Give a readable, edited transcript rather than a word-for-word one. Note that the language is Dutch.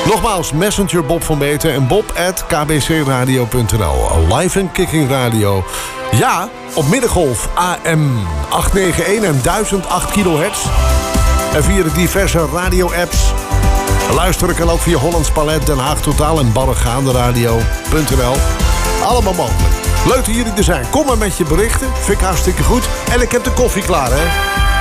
Nogmaals, Messenger Bob van Meten en bob@kbcradio.nl. Live en Kicking Radio. Ja, op middengolf AM 891 en 1008 kilohertz. En via de diverse radio-apps. Luisteren kan ook via Hollands Palet, Den Haag Totaal en barregaanderadio.nl. Allemaal mogelijk. Leuk dat jullie er zijn. Kom maar met je berichten. Vind ik hartstikke goed. En ik heb de koffie klaar, hè.